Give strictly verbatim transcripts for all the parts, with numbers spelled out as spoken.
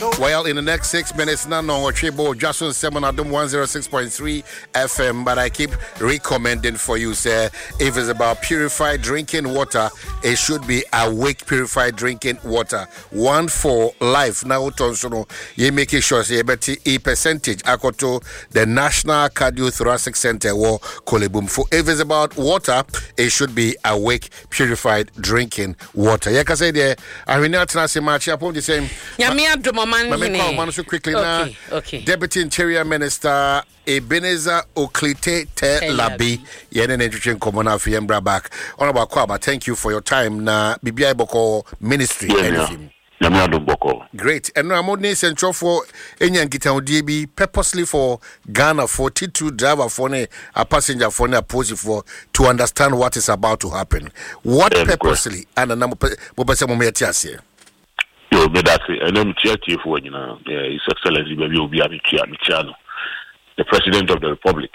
Well, in the next six minutes, now no Chibo Jason Seven Adam one oh six point three F M. But I keep recommending for you, sir, if it's about purified drinking water, it should be Awake purified drinking water. One for life. Now, Tonsono, you make sure you better a percentage. Akoto, the National Cardiothoracic Center, or Kolebum. For if it's about water, it should be Awake purified drinking water. Yeah, say there. I mean, not to match up on the same. Yeah, me at the moment. So quickly okay, now, okay. Deputy Interior Minister Ebenezer Oklite Telabi, Yenen Education Common for Yembra back. Honorable Kwaba, thank you for your time. Na Bibia Boko Ministry. Yeah, yeah. Great. And now I'm on central for Enyan Gitan D B purposely for Ghana forty-two driver for a passenger for a post for to understand what is about to happen. What yeah, purposely? And a number of Yo, but that's it. And I'm cheerful for you know, His Excellency Baby Obiano, the President of the Republic.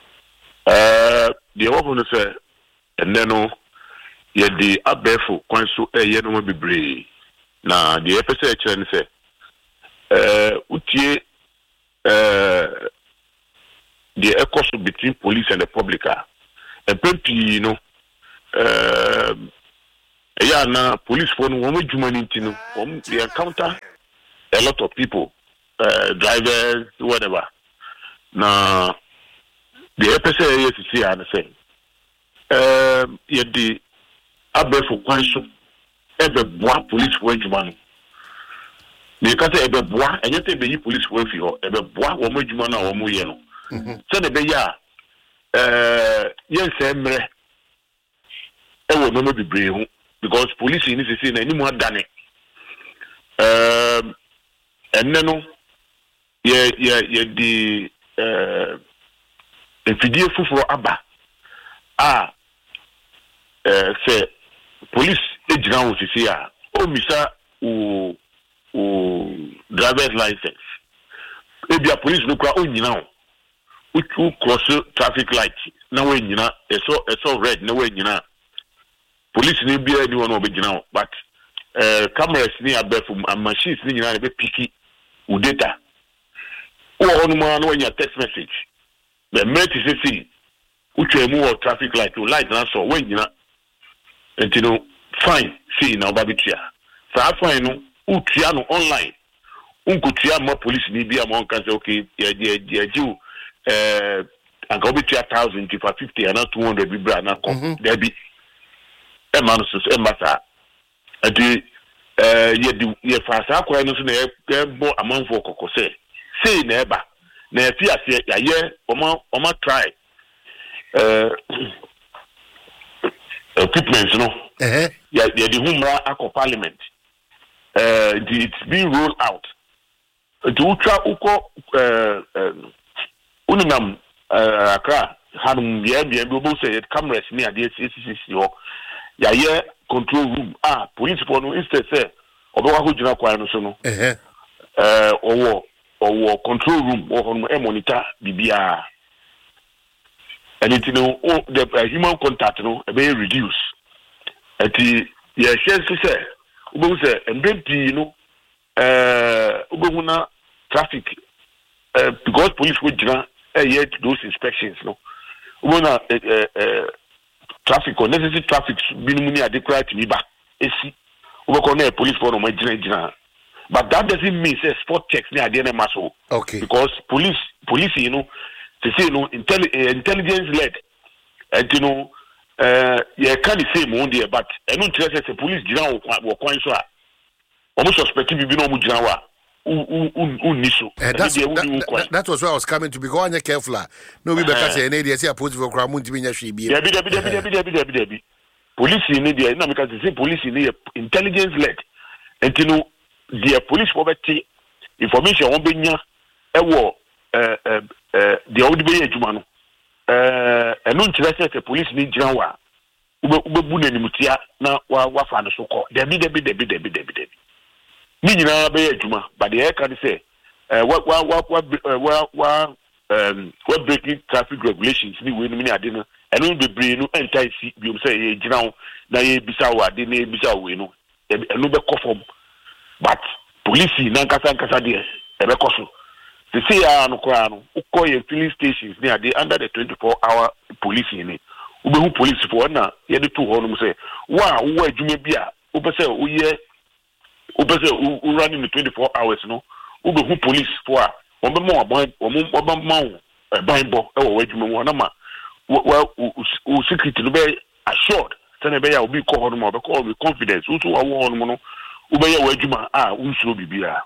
Uh, the open say, and then no, yeah, the abefu kwanso eh ye no be brave. Na the F S H and say, uh, utie uh, the echoes between police and the public are, and plenty, you know, uh. Yeah, na police phone one way humanity no. They encounter a lot of people, uh, drivers, whatever. Now the F S A is see and say, um, yeah, the abefo kwanso, ebe boa police phone human. They can't say ebe boa, and yet ebe police phone for you, ebe boa one way human or one way no. So the be ya, uh, yes, emre, ewo no no be brave. Because police in this is any more than it. Um, and then, yeah, yeah, yeah, the uh, if you do for Abba, ah, uh, say police age now to see ah, oh, Mister who who driver's license. Maybe a police look at only now, which who cross traffic light. Now when you know, it's all it's all red. No way you know. Police ni be anyone obegina but uh, cameras ni abefum and machines ni nyina be piki u data o onu ma no nya text message the mate is see utwemu or traffic light to light na so when nyina entino fine see na obabitua sa fine no utua no online unkutua ma police ni bia ma onka say okay ye ye you eh anka obitua one thousand to fifty and two hundred bi bra na come there be Emanus Embasa. At the uh, ye fasa kwa no so na e bo amanfo kokose. Say neighbor. Na e fia se ya ye oma oma try. Uh equipment no. Eh. Ya ya the humra akọ parliament. Uh it's being rolled out. To ultra uko uh ununam uh Accra hanum ye be be say cameras ni ade C C C ho. Ya ye control room ah police for no instead say obo wa ho jina kwa no so no eh eh owo owo control room wo ho e monitor bibia and it no the uh, human contact no e be reduce ati ye share say obo say mbempi no eh obo na traffic uh, because police wo jina eh yet those inspections no obo na eh eh traffic or necessary traffic minimum adequate to me back. Esi, we call a police for no but that doesn't mean say spot checks near the end muscle. Okay. Because police, police, you know, they say you know, intelli- uh, intelligence led, and you know, uh, yeah, can't say more there, but I don't trust the police. You know, or coin so. Almost suspecting you know mujawa. That, that, that was where I was coming to be going careful. No, we better say, any idea, police for Gramun to be a sheep. Police in India, no, because the police in India, intelligence led, and you know, the police poverty information won't be near a war, the old way, Jumano. And no interest the police need Jawa, Ubabun and Mutia, now, what fan so called. Debbie, Debbie, Debbie, Debbie, Debbie, Debbie. Nina be juma, but the air can say, uh, what, what, what, what, what, what, um, what breaking traffic regulations, ni we ni adina, and we be bring no entire see, you say, you know, na ye bisawa, didn't ye bisawa, no, and no be conform, but police nankasa nkasa de ebe koso se se ya no kwa no ukọ ye filling stations near the under the twenty-four hour police ni ubehu police for na ye de to ho no say wa wo adwuma bi a ubese uye ubese u running the twenty-four hours no ubehu police for a won be mo abon won mo ma e ban bo e wo adwuma mo na ma wa u security no be assured say be ya obi ko ho no ma be ko with confidence so wa wo ho no no ubeye wo adwuma a unsuro bibia.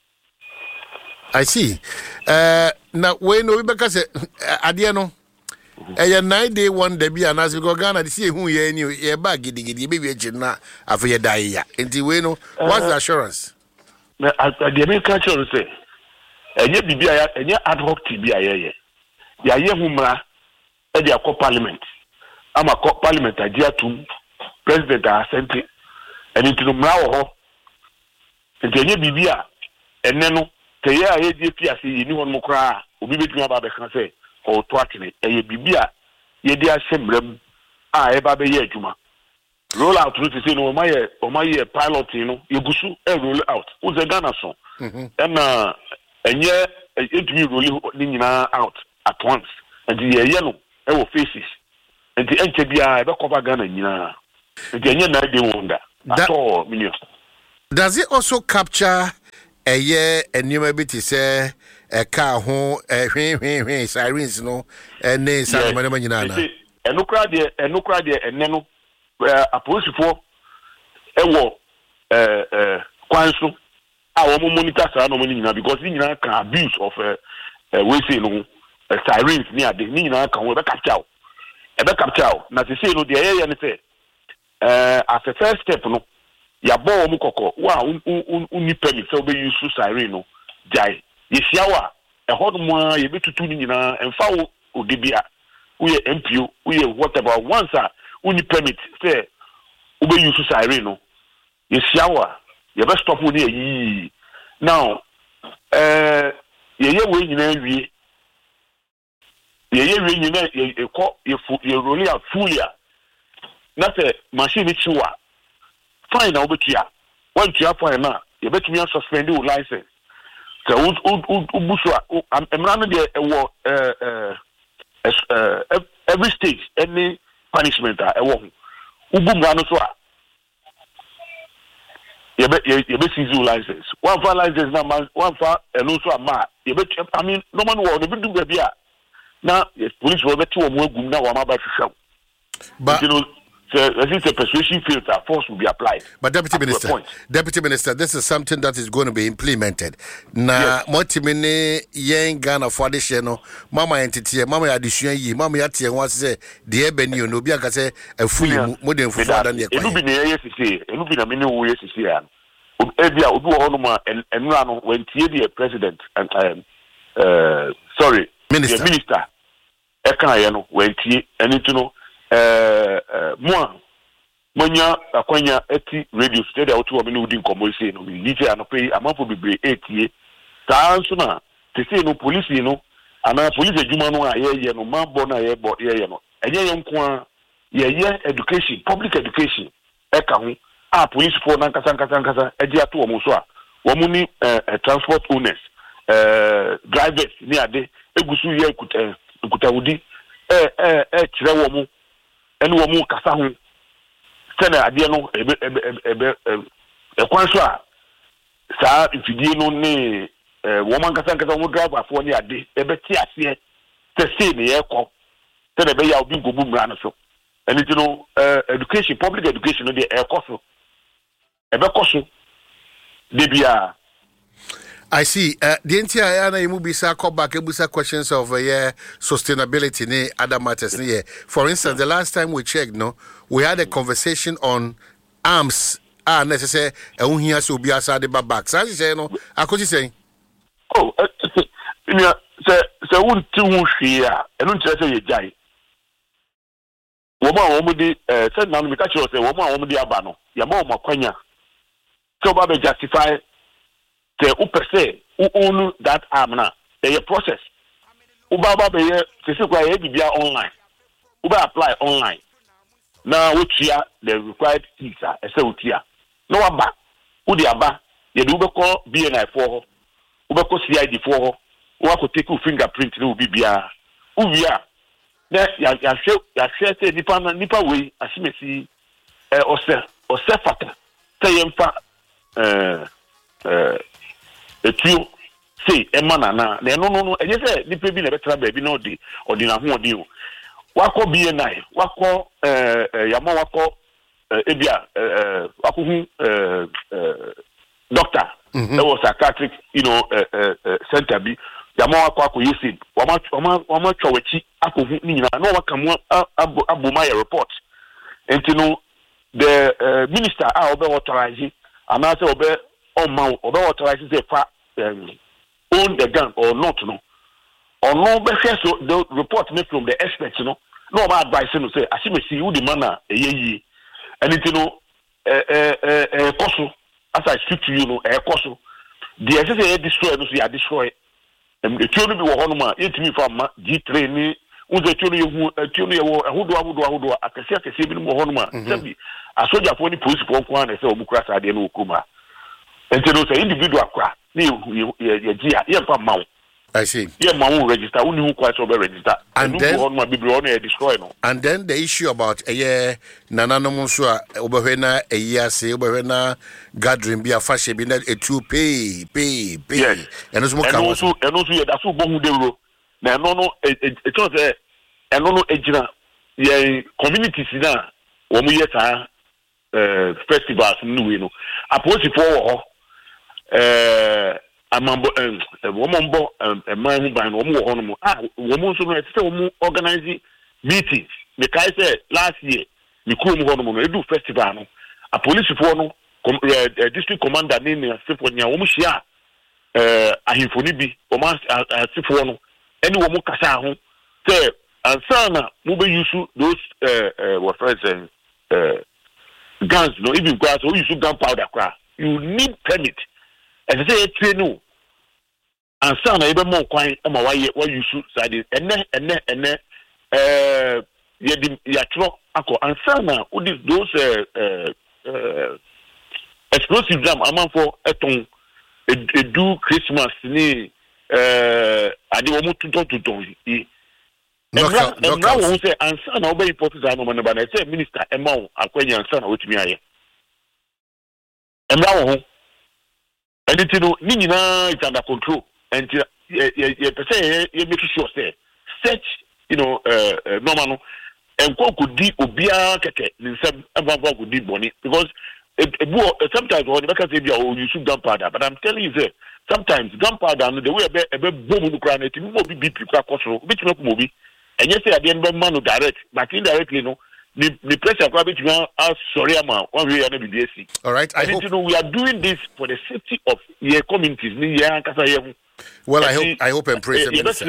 I see. Uh, now, when we back as Adiano, a nine day one day, and as we go Ghana to see who you knew, a bag, giddy, giddy, baby, Jenna, after you die. Until we know what's the assurance? At the American church, say, and yet be and yet ad hoc T B I A. Ya ye humra, and ya co parliament. I'm a co parliament, I dear to President Asante, and into the Mao, and then ye be and then. Say ya ye die pia se ni won mo kra obi betumi aba be kan say o to akene e bibia ye di asembram a e ba be ye adwuma roll out no say no ma ye o ma ye pilot no ye gusu e roll out o ze Ghana so e na enye etumi roll ni nyina out at once and ye ye no e wo faces and the enche bia e be cover Ghana nyina and enye na dey wonder at all million. Does it also capture a year and you may be to say a car home, a hwing, hwing, hwing, sirens, no, and then some money, and no crowd there, and no crowd there, and then a police for a war, uh, council, our monitor, no money because you can abuse of a way say no, sirens near the Nina can work up chow. A back up chow, not to say no, the air and say, uh, as a first step, no. Ya bo mu kokko wa uni permit so be use siren no jai ye siawa e hodo mo a ye betutu ni nyina emfa wo odebia wo ye M P O wo ye whatever once a uni permit say wo be use siren no ye siawa ye be stop wo ni yi now eh ye ye we nyina wie ye ye we nyina ye ko ye ye roll out fully na say machine chiwa fine na obetua one tua fine na you bet me suspend your license so u u u busu emra no de ewo eh eh every stage any punishment a ewo hu ubu mra no so a you bet you bet seize your license one for license na one for eno so ama you bet I mean no man wo no bi du bia bia na police wo bet wo mo agum na wo ma ba hwehwam but you know so, I think the persuasion filter force will be applied. But Deputy Minister, Deputy Minister, this is something that is going to be implemented. Na motimene yen Ghana for this no mama entity, mama addition yi, mama yati and say the ebeni no be aka say a fully modern for than the. Enu bi na yes say, enu bi na me no yes say an. Ebia obi wo no ma enra no when tie the president and um uh sorry, minister. The minister e kan ye no when tie eni to no eh uh, moi monya akwanya eti radio studio auto obi no udi nkomo sei no ni je anope amafo bebre etie ta nso na te sei no police no ana police adwuma no a ye ye no mabo na ye bo ye ye no enye ye nko a ye ye education public education e ka ho a police for na nkasa nkasa nkasa eji ato wo so a wo mu ni transport owners eh drivers ni ade egusu ye kuta kuta wudi eh eh eh kire wo mu enu wo mu kasa ho sena ade no ebe ebe ebe e kwan so a saa ifidie no ne wo man kasa kasa wo driver afo ni ade ebe ti ase te sei ne ye ko sena be ya obi gobu mra no so eni ti no education public education no de e ko so ebe ko so de bia. I see. Uh, the entire Anna Imubisa call back Ebusa questions of uh, yeah, sustainability ne other matters. Yeah. For instance, the last time we checked, no, we had a conversation on arms. Ah, necessary. And here so be outside the back. So I say no. I could say. Oh, yeah. So so won't you share? And don't say you die. Woman, woman, the uh, said now we catch you say woman, woman, the abano. Yamo makwanya. So Baba justify. The upese who own that arm now. They process. Uba baba ye sisi kwa ye bibia online. Uba apply online. Now which year the required visa ese utia. No aba. Udi aba. ye do be call B N I for we be call C I D for we ko take your fingerprint no bi bia uwia na ya ya hwe ya hwe say nipa na nipa we asimesi eh ose ose fata say yemfa eh eh etuo say emana na na no no no enye say nipa bi na betra ba bi na odi odi na ho odi o wako B N I wako eh yama wako ebia eh wako hu eh doctor there was a psychiatric you know uh, uh, center bi yama wako ako yesi wama wama wama twawachi ako hu ni nyina na waka mu abo my report entino the uh, minister a obe authorize ana say obe on ma obe authorize say fa um, own the gun or not no or no be so the report made from the experts no no ma advice no say asimesi you the man eyeyi and it no eh eh eh koso as I speak to you no eh koso the say say destroy no so ya destroy em the tune bi wo hono ma yetimi fa ma G three ni unze tune yehu tune yewo ahodo ahodo ahodo akese akese bi no hono ma sabi asoja fo ni police fo kwa na say obukura sade no okuma enti no say individual kwa ni ye gia ye fa ma I see. Yeah, my own register. Only who quite over register. And then, on my biblion destroy no. And then the issue about a year Nana no Monsua Oberhena a year say Oberhena gathering be a fashion be a two pay pay pay. Yes. And also and also and also yeah, that's what bohu de ro. Na no no it was a and no no ejina yeah communities na omo yesa uh festivals no we no. Aposi for uh amambo em womombo man hu ban no mo ho no mo ah womo nso no ete womo organize meetings the kai say last year me kuom ho no no edu festival no a police for no district commander ni ne sefo nya womo hia eh ahimfoni bi womo sefo no ene womo kasa ho say ansana mo be use those uh what friends saying uh guns no even guns so use gunpowder cra you need permit as I say train and son na ebe mo kwan e ma waye wa yusu sade ene ene ene eh ye di ya tro akọ and son na odi those eh eh explosive jam among for eton edu Christmas ni eh ade wo mututo tuto yi emra emra wo say and son na obe report za no man ba na say minister e ma wo akwanya and son na wotumi aye emra wo and it no ni nyina is under control and ye ye say ye make sure say search you know uh, uh normal no and ko could di obia keke nsem eva could di boni because it, it, it, sometimes when you say be oh you should gunpowder but I'm telling you say sometimes gunpowder no the way be e be bomb no kra na ti mo bi bi kra kosoro bi ti mo bi and you say at the end be man no direct but indirectly no the the pressure kwa bit as sorry ama one way na B S C. All right, I hope you know we are doing this for the safety of your communities ni ya kasa ye. Well, I hope I hope and praise the minister.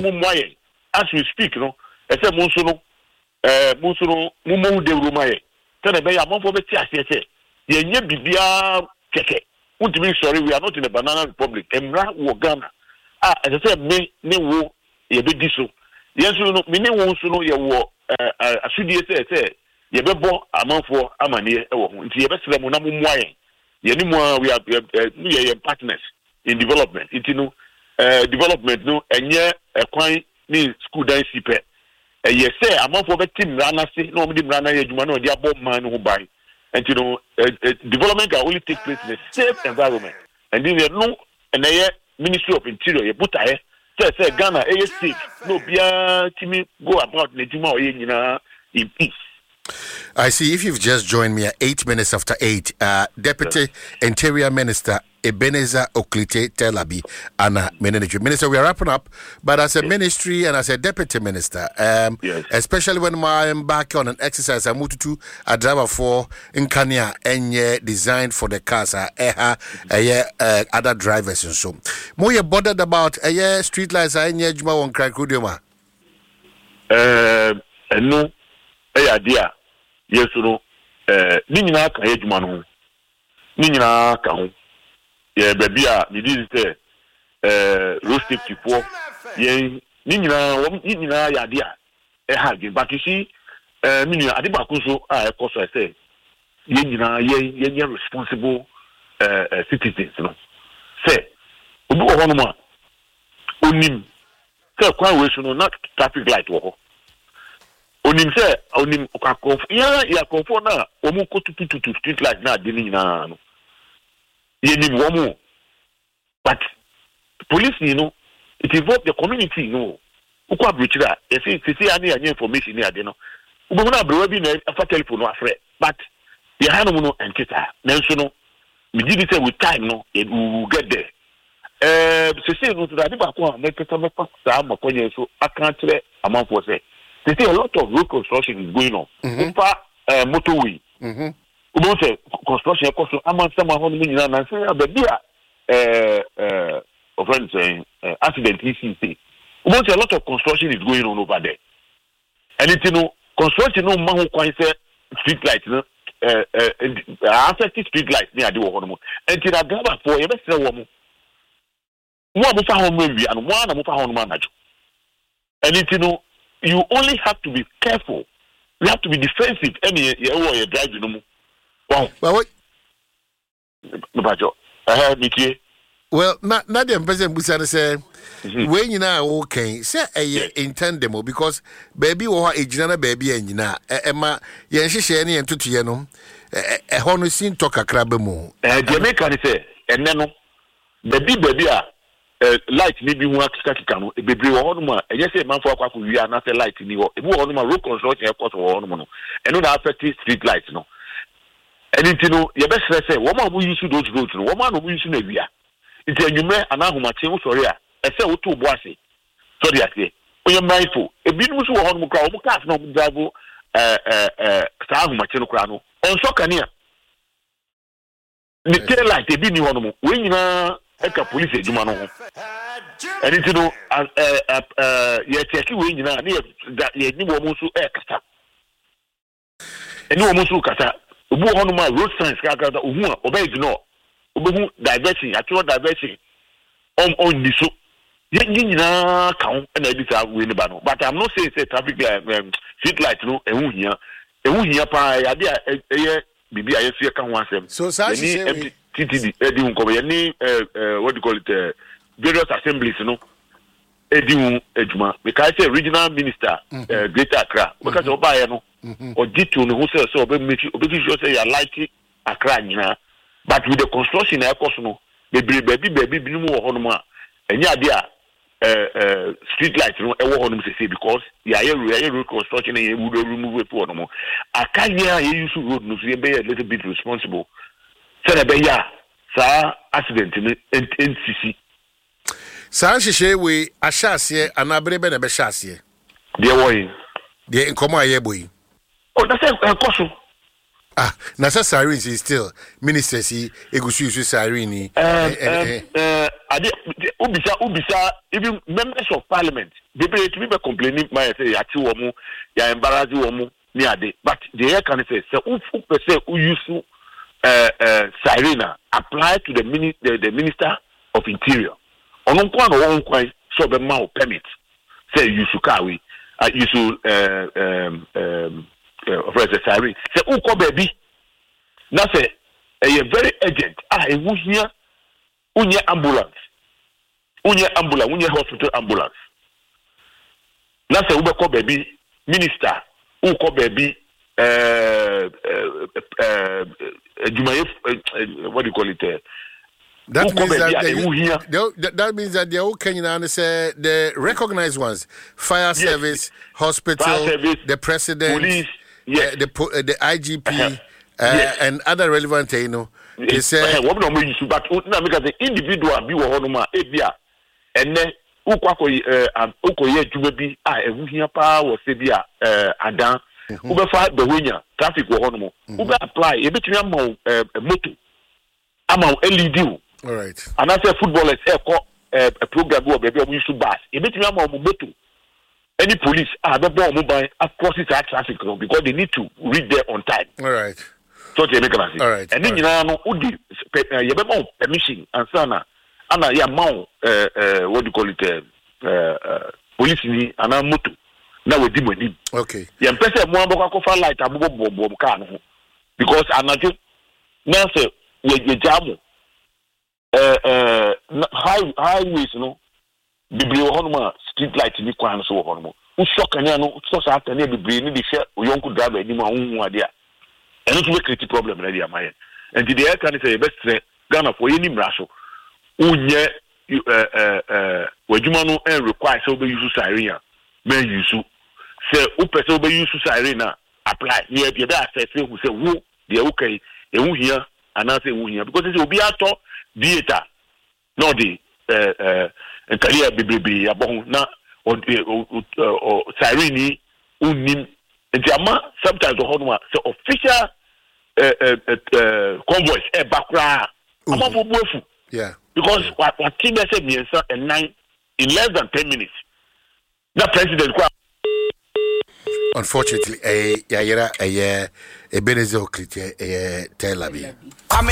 As we speak, no, I say mo so no eh mo so no mo mo de rumaye. Tell be ya mo for be ti ase say ye nye bibia keke. Untimi sorry we are not in a banana republic. Emra wo Ghana. Ah, as I say me ne wo ye be di so. Yes no me ne wo so no ye wo eh asudie say say ye be bo amanfo amane e wo ho. Nti ye be sele mo na mo moaye. Ye ni mo we are we are partners in development. It you know uh, development no enye ekwan ni school dan sipe. Eh ye say amanfo be team rana se no mo di rana ye adwuma no di abo man no ban. And you know uh, uh, development can only take place in a safe environment. And then you know and the Ministry of Interior ye buta he say say Ghana e safe no bia timi go about na dwuma o ye nyina in peace. I see. If you've just joined me at eight minutes after eight, uh, Deputy yes. Interior Minister Ebenezer Oklite Telabi Anna Meneniju. Minister, we are wrapping up, but as a yes. ministry and as a deputy minister, um, yes. especially when I am back on an exercise, I moved to a driver for Nkania and designed for the cars, uh, uh, other drivers and so. More you bothered about a uh, street lights, I need Juma on Krakudima. Uh, no, a dear. Yes, no. Eh, ni nyina ka edwuma no. Ni nyina ka ho. Ye baby a ni di say eh road safety for ye ni nyina wo ni nyina ya de a e ha ge but you see eh me nyina ade ba ko so a e ko so say ye nyina ye ye responsible uh, uh, citizens no say obi wo hono ma onim say kwan we so no not traffic light wo ho onim say onim akofo ya ya akofo na omu kotututu street light na ade ni nyina no ye nim wo mu but police you know it involve the community you know ukwa bruchira e say say ani anya information ni ade no ubo na brewa bi na afa telephone afre but ye hanu no entita nanso no me did say with time no we will get there eh so say no to that ba ko na keta me pass sa makonye so aka kire amanfo say they say a lot of road construction is going on umpa eh motorway mhm ubo say construction cost aman sama ho no nyina na say ababi a eh eh of friends saying uh, accident E C C ubo say a lot of construction is going on over there and it you know construction no man who kwan say street light no eh eh affect street light ni ade wo ho no enti na gaba for ye be sere wo mo mo mo fa ho mo wi anu mo na mo fa ho no ma najo and it you know you only have to be careful you have to be defensive any ye wo ye drive no mo wow but what no bajo eh mitie well na na dem person busa say we nyina wo kan say eh intendable because baby wo ha ejina na baby anyina e ma ye nhihye ne entotoye no e ho no sin to kakra be mu eh de me kan say enne no baby baby a light ni bi hu akika kika no e bebre wo ho no ma enye say manfo akwa ko wi ana say light ni ho e bi wo ho no ma road construction e cost wo ho no no eno na affect street light no anything no ye be say wo ma mo use those roads no wo ma no mo use na wi a nti enyume anahomate wo sori a ese wo to bo ase sori ase oye mindful ebinom so wo ho no kra wo cars no drive eh eh eh sa ahomate no kra no onso kania ni tail light ebi ni ho no we nyina eka police ejuma no ho eni ti no eh eh ye check we nyina na ye ni wo mo so e kasa eni wo mo so kasa obu ho no ma road signs ka ka ohu a obey ignore obehu diversion atro diversion on on ni so ye nyina kan na bi sa we ni ba no but I'm not saying say traffic um, street light no ehu hia ehu hia pa ya de eye bibi aye so ye kan ho asem so say we T T D edi un ko ye ni what do you call it uh, various assemblies no edi un ejuma because say regional minister mm -hmm. uh, Greater Accra because mm -hmm. oba ye no mm -hmm. o ditu no who say so obe make obe sure say ya light Accra nyina but with the construction na cost no bebre baby baby binu wo ho no ma enya ade a eh eh street light no e wo ho no say because ya ye ya road construction na ye would remove it for no mo akanya ye use road no so ye be a little bit responsible say be ya sa accident ni N C C sa hihye we ahyase anabere be na be hyase de wo yi de nkomo aye boyi o da say cost ah na sa siren is still minister si egusu isu siren ni eh eh ade ubisa ubisa even members of parliament they be to be complaining my say ya ti wo mu ya embarrass wo mu ni ade but the air can say say ufu per se u use eh eh siren apply to the mini the, the minister of interior onon kwa no won kwan so be ma permit say you should carry you should eh um um of the siren say uko baby na say a very urgent ah e wu hia unye ambulance unye ambulance unye hospital ambulance na say ubeko baby minister uko baby eh eh jumaye what do you call it uh, that means that, they, that, that means that they all can say the recognized ones fire yes. service hospital fire service, the president police yes. uh, the uh, the I G P uh-huh. uh, yes. and other relevant you know they say what no use but na make the individual bi wo hono ma e bia enne ukwako uh ukoye adwuma bi a ehu hia pa wo se bia uh adan ube fa the winya traffic wo hono mo ube apply e betumi ama uh, moto ama L E D. All right. And I say footballers e ko a program wo be be we use bus e betumi ama moto any police ah be bo mo ban across that traffic because they need to reach there on time. All right. So they make an all right. And then you know udi you be more permission and sana ana ya ma eh eh what do you call it uh, uh, police ni ana moto na we di money. Okay. Ya mpese mo aboko ko fa light abobo bobo car no because anajo na say we we jamu uh, uh, high highways no bibre wo hono street light ni kwan so wo hono wo shock ania no so sa ata ne bibre ni de hwe oyonku driver ni ma honhu ade a eno so be create problem na dia maye and the air can say best Ghana for any mraso unye uh uh uh wadwuma no en require so be use siren a men use say o person be use siren na apply here be that say say who say wo de wo kai e hu hia ana say hu hia because say obi ato theater no the uh uh career bibibi abon na o siren ni unim nti ama sometimes the whole one so official uh uh uh convoys e bakra ama fo buafu yeah because what what team said me and nine in less than ten minutes the president unfortunately eh yayera eh Ebenezer Okritie eh Tel Aviv